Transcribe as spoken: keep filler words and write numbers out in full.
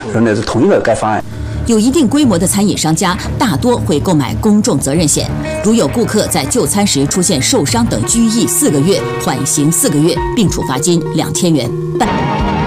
说那是同一个该方案。 有一定规模的餐饮商家大多会购买公众责任险，如有顾客在就餐时出现受伤等拘役四个月，缓刑四个月，并处罚金两千元。